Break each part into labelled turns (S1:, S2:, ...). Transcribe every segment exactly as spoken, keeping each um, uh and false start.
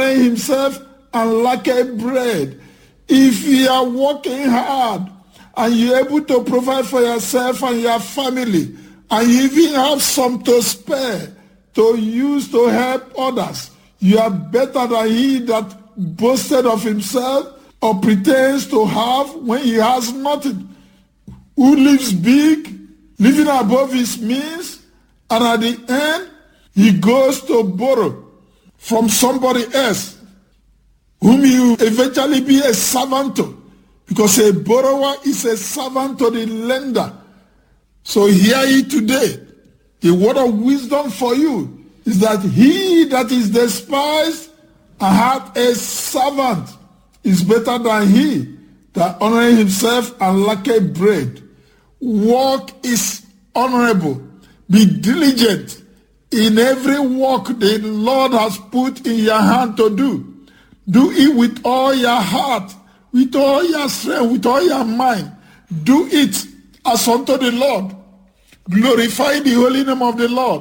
S1: honoring himself and lacketh bread. If you are working hard and you're able to provide for yourself and your family, and you even have some to spare to use to help others, you are better than he that boasted of himself or pretends to have when he has nothing, who lives big, living above his means, and at the end, he goes to borrow from somebody else, whom you eventually be a servant to, because a borrower is a servant to the lender. So hear ye today, the word of wisdom for you is that he that is despised and hath a servant is better than he that honoreth himself and lacketh bread. Work is honorable. Be diligent in every work the Lord has put in your hand to do. Do it with all your heart, with all your strength, with all your mind. Do it as unto the Lord. Glorify the holy name of the Lord,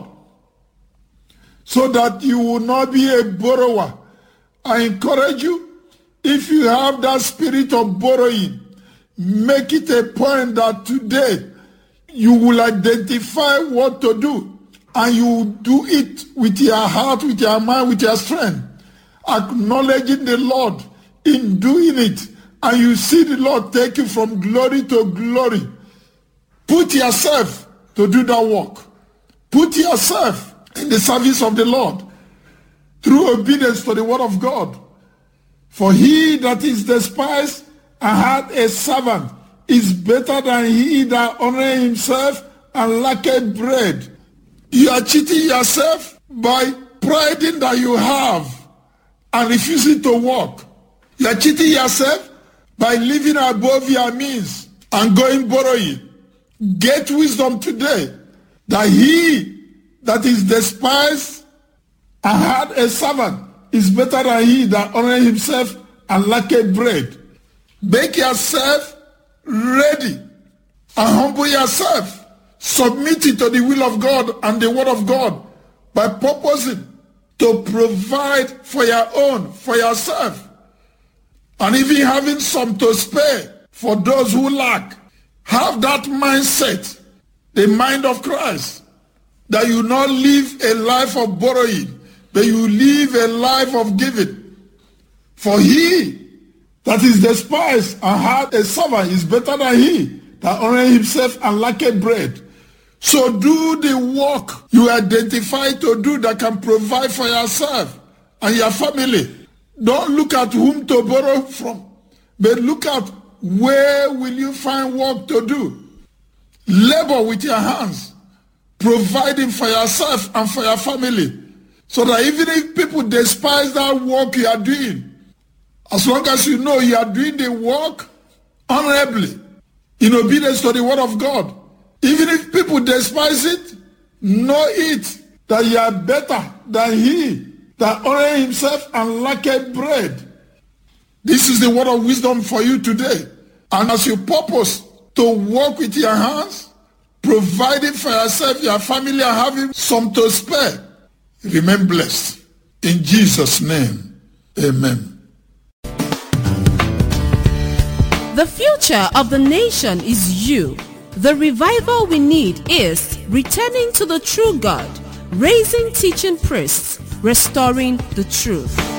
S1: so that you will not be a borrower. I encourage you, if you have that spirit of borrowing, make it a point that today you will identify what to do, and you will do it with your heart, with your mind, with your strength, acknowledging the Lord in doing it, and you see the Lord take you from glory to glory. Put yourself to do that work. Put yourself in the service of the Lord through obedience to the word of God. For he that is despised and hath a servant is better than he that honoreth himself and lacketh bread. You are cheating yourself by priding that you have and refusing to work. You are cheating yourself by living above your means and going borrowing. Get wisdom today that he that is despised and had a servant is better than he that honoreth himself and lacketh bread. Make yourself ready and humble yourself. Submit it to the will of God and the word of God by purposing to provide for your own, for yourself, and even having some to spare for those who lack. Have that mindset, the mind of Christ, that you not live a life of borrowing, but you live a life of giving. For he that is despised and hath a servant is better than he that honoreth himself and lacketh bread. So do the work you identify to do that can provide for yourself and your family. Don't look at whom to borrow from, but look at where will you find work to do. Labor with your hands, providing for yourself and for your family, so that even if people despise that work you are doing, as long as you know you are doing the work honorably, in obedience to the word of God, even if people despise it, know it that you are better than he that honoreth himself and lacketh bread. This is the word of wisdom for you today. And as you purpose to work with your hands, providing for yourself, your family, and having some to spare, remain blessed. In Jesus' name, amen.
S2: The future of the nation is you. The revival we need is returning to the true God, raising teaching priests, restoring the truth.